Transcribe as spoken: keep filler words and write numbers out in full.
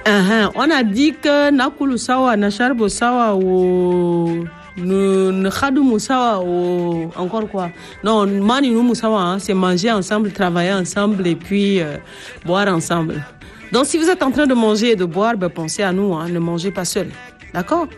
Uh-huh. On a dit que nakulu sawa na sharbo sawa ou ne khadou sawa ou encore quoi. Non, mani nous sawa, hein, c'est manger ensemble, travailler ensemble et puis euh, boire ensemble. Donc si vous êtes en train de manger et de boire, ben, pensez à nous, hein, ne mangez pas seul. D'accord?